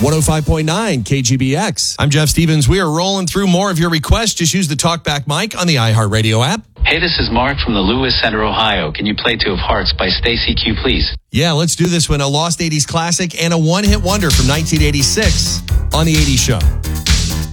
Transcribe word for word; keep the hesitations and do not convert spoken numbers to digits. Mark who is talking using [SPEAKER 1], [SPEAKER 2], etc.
[SPEAKER 1] one oh five point nine K G B X.
[SPEAKER 2] I'm Jeff Stevens. We are rolling through more of your requests. Just use the TalkBack mic on the iHeartRadio app.
[SPEAKER 3] Hey, this is Mark from the Lewis Center, Ohio. Can you play Two of Hearts by Stacy Q, please?
[SPEAKER 2] Yeah, let's do this one. A lost eighties classic and a one-hit wonder from nineteen eighty-six on The eighties Show.